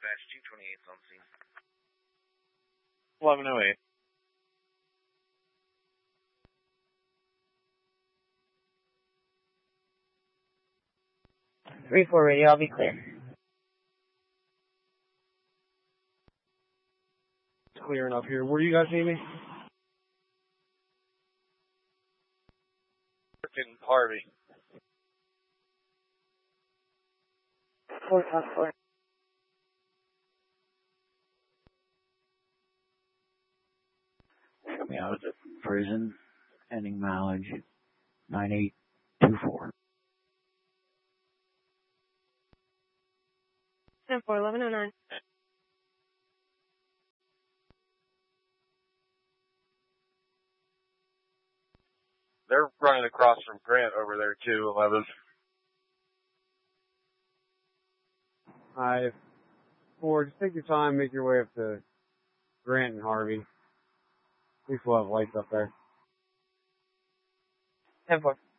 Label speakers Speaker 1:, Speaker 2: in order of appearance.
Speaker 1: Dispatch 228 on scene.
Speaker 2: 1108.
Speaker 3: Three 4 radio, I'll be clear.
Speaker 4: It's clear enough here. Where you guys need me?
Speaker 2: Freaking Harvey.
Speaker 3: 454.
Speaker 5: Coming out of the prison, ending mileage 9824.
Speaker 6: 10-4, 1109.
Speaker 2: They're running across from Grant over there too, 11.
Speaker 4: 4, just take your time, make your way up to Grant and Harvey. At least we'll have lights up there.
Speaker 3: 10-4.